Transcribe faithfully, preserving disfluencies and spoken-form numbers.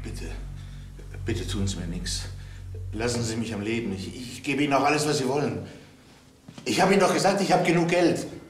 Bitte, bitte tun Sie mir nichts. Lassen Sie mich am Leben. Ich, ich gebe Ihnen auch alles, was Sie wollen. Ich habe Ihnen doch gesagt, ich habe genug Geld.